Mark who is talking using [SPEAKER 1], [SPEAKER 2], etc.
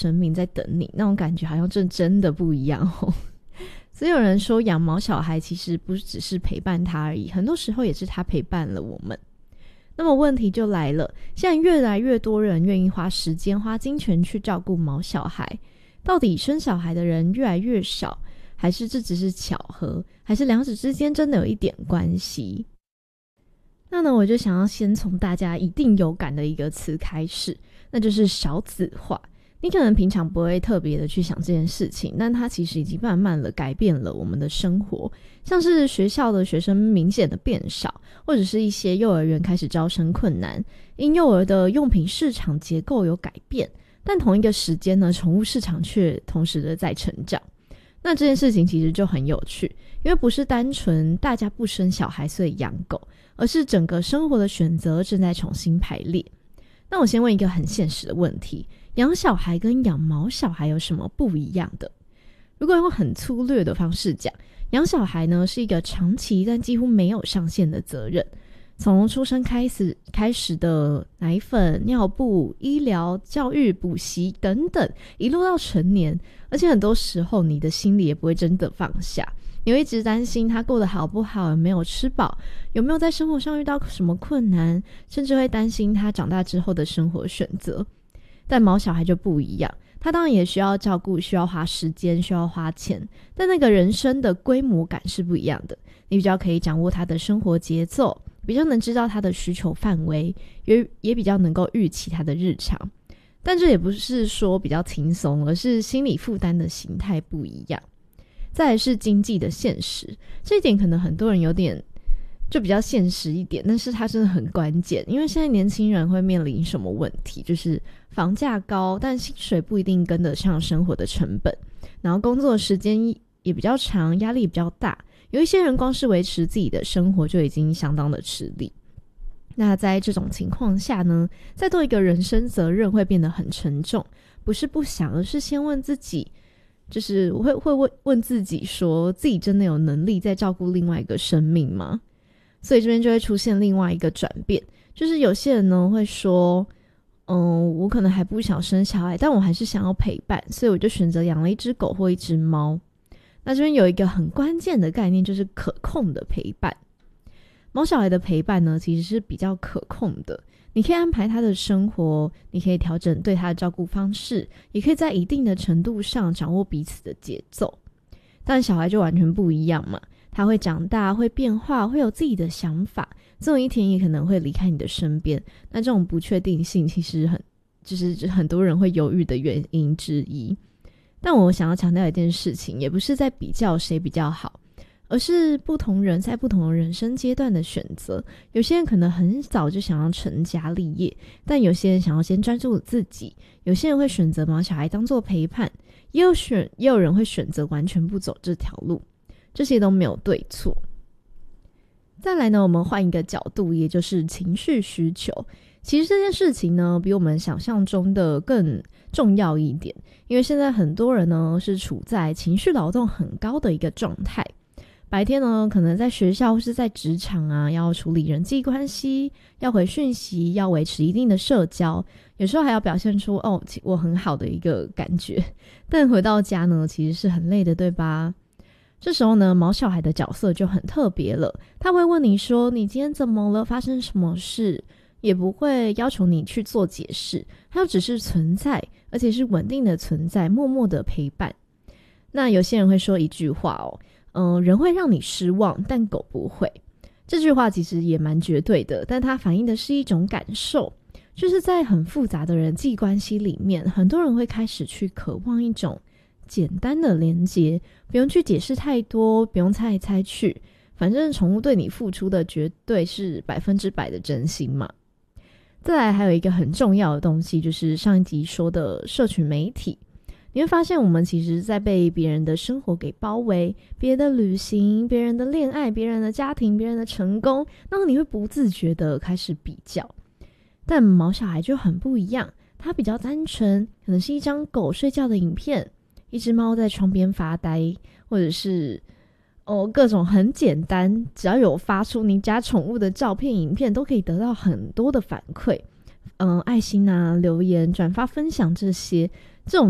[SPEAKER 1] 生命在等你，那种感觉好像真的不一样哦。所以有人说养毛小孩其实不只是陪伴他而已，很多时候也是他陪伴了我们。那么问题就来了，现在越来越多人愿意花时间花金钱去照顾毛小孩，到底生小孩的人越来越少，还是这只是巧合，还是两者之间真的有一点关系？那呢，我就想要先从大家一定有感的一个词开始，那就是少子化。你可能平常不会特别的去想这件事情，但它其实已经慢慢的改变了我们的生活，像是学校的学生明显的变少，或者是一些幼儿园开始招生困难，婴幼儿的用品市场结构有改变，但同一个时间呢，宠物市场却同时的在成长。那这件事情其实就很有趣，因为不是单纯大家不生小孩所以养狗，而是整个生活的选择正在重新排列。那我先问一个很现实的问题，养小孩跟养毛小孩有什么不一样的？如果用很粗略的方式讲，养小孩呢是一个长期但几乎没有上限的责任，从出生开始的奶粉、尿布、医疗、教育、补习等等，一路到成年，而且很多时候你的心里也不会真的放下，你会一直担心他过得好不好，有没有吃饱，有没有在生活上遇到什么困难，甚至会担心他长大之后的生活选择。但毛小孩就不一样，他当然也需要照顾，需要花时间，需要花钱，但那个人生的规模感是不一样的，你比较可以掌握他的生活节奏，比较能知道他的需求范围，也比较能够预期他的日常。但这也不是说比较轻松，而是心理负担的形态不一样。再来是经济的现实，这一点可能很多人有点就比较现实一点，但是它真的很关键，因为现在年轻人会面临什么问题，就是房价高，但薪水不一定跟得上生活的成本，然后工作时间也比较长，压力比较大，有一些人光是维持自己的生活就已经相当的吃力。那在这种情况下呢，再多一个人生责任会变得很沉重，不是不想，而是先问自己，就是我会问自己说，自己真的有能力在照顾另外一个生命吗？所以这边就会出现另外一个转变，就是有些人呢会说，我可能还不想生小孩，但我还是想要陪伴，所以我就选择养了一只狗或一只猫。那这边有一个很关键的概念，就是可控的陪伴。毛小孩的陪伴呢，其实是比较可控的，你可以安排他的生活，你可以调整对他的照顾方式，也可以在一定的程度上掌握彼此的节奏。但小孩就完全不一样嘛，他会长大，会变化，会有自己的想法，总有一天也可能会离开你的身边。那这种不确定性其实就是很多人会犹豫的原因之一。但我想要强调一件事情，也不是在比较谁比较好，而是不同人在不同的人生阶段的选择。有些人可能很早就想要成家立业，但有些人想要先专注自己，有些人会选择毛小孩当作陪伴，也有人会选择完全不走这条路，这些都没有对错。再来呢，我们换一个角度，也就是情绪需求。其实这件事情呢，比我们想象中的更重要一点，因为现在很多人呢是处在情绪劳动很高的一个状态。白天呢，可能在学校或是在职场啊，要处理人际关系，要回讯息，要维持一定的社交，有时候还要表现出我很好的一个感觉。但回到家呢，其实是很累的，对吧？这时候呢，毛小孩的角色就很特别了，他会问你说，你今天怎么了？发生什么事？也不会要求你去做解释，他就只是存在，而且是稳定的存在，默默的陪伴。那有些人会说一句话人会让你失望，但狗不会。这句话其实也蛮绝对的，但它反映的是一种感受，就是在很复杂的人际关系里面，很多人会开始去渴望一种简单的连结，不用去解释太多，不用猜来猜去，反正宠物对你付出的绝对是100%的真心嘛。再来还有一个很重要的东西，就是上一集说的社群媒体。你会发现我们其实在被别人的生活给包围，别人的旅行，别人的恋爱，别人的家庭，别人的成功，然后你会不自觉的开始比较。但毛小孩就很不一样，它比较单纯，可能是一张狗睡觉的影片，一只猫在窗边发呆，或者是各种很简单，只要有发出你家宠物的照片影片，都可以得到很多的反馈，爱心啊、留言、转发、分享这种